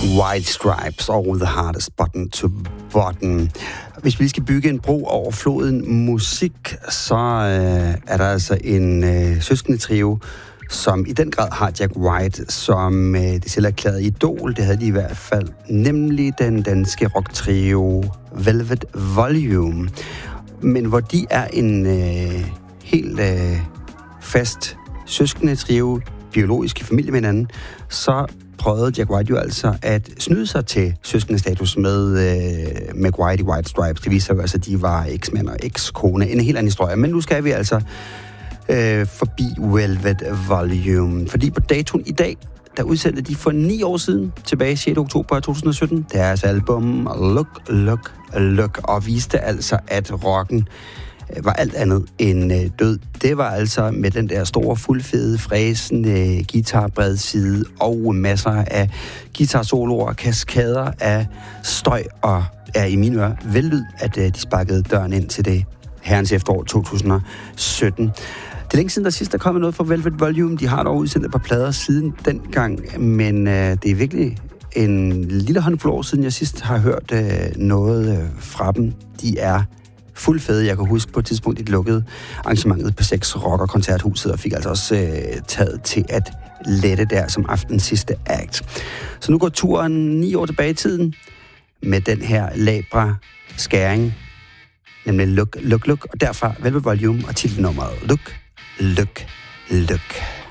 White Stripes og The Hardest Button to Button. Hvis vi skal bygge en bro over floden musik, så er der altså en søskende trio, som i den grad har Jack White som det selv erklærede idol. Det havde de i hvert fald. Nemlig den danske rocktrio Velvet Volume. Men hvor de er en helt fast søskende trio, biologisk i familie med hinanden, så prøvede Jack White jo altså at snyde sig til søskendestatus med White i White Stripes. Det viser jo altså, at de var eksmand og ekskone. En helt anden historie. Men nu skal vi altså forbi Velvet Volume. Fordi på datoen i dag, der udsendte de for 9 år siden, tilbage 6. oktober 2017, deres album Look, Look, Look, og viste altså, at rocken var alt andet end død. Det var altså med den der store, fuldfede, fræsende guitarbredside og masser af guitarsoloer, kaskader af støj og er i mine ører vellyd, at de sparkede døren ind til det herrens efterår 2017. Det er længe siden, der sidst er kommet noget fra Velvet Volume. De har dog udsendt et par plader siden dengang, men det er virkelig en lille håndfuld år siden, jeg sidst har hørt noget fra dem. De er fuld fede. Jeg kan huske på et tidspunkt, et lukket arrangementet på 6 Rocker Koncerthuset, og fik altså også taget til at lette der som aftens sidste act. Så nu går turen 9 år tilbage i tiden med den her labre skæring, nemlig Look, Look, Look, og derfra Velvet Volume og titelnummeret Look, Look, Look.